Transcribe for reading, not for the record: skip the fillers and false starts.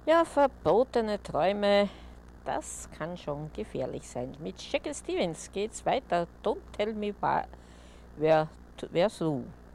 Ja, verbotene Träume, das kann schon gefährlich sein. Mit Shackle Stevens geht's weiter. Don't tell me where, where to